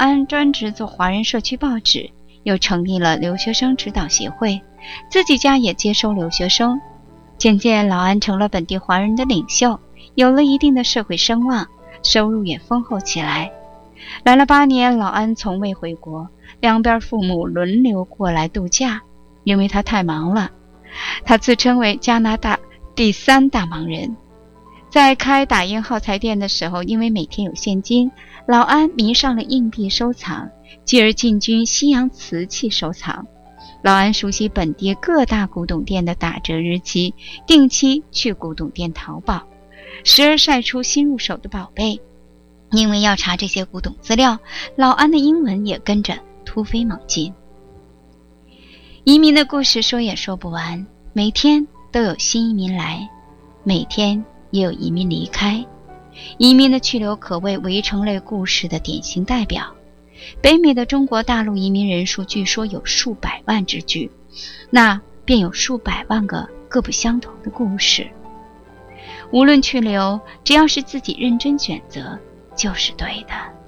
安专职做华人社区报纸，又成立了留学生指导协会，自己家也接收留学生。渐渐老安成了本地华人的领袖，有了一定的社会声望，收入也丰厚起来。来了8年，老安从未回国，两边父母轮流过来度假，因为他太忙了。他自称为加拿大第3大忙人。在开打印耗材店的时候，因为每天有现金，老安迷上了硬币收藏，继而进军西洋瓷器收藏。老安熟悉本地各大古董店的打折日期，定期去古董店淘宝，时而晒出新入手的宝贝。因为要查这些古董资料，老安的英文也跟着突飞猛进。移民的故事说也说不完，每天都有新移民来，每天也有移民离开。移民的去留可谓围城类故事的典型代表。北美的中国大陆移民人数据说有数百万之巨，那便有数百万个各不相同的故事。无论去留，只要是自己认真选择，就是对的。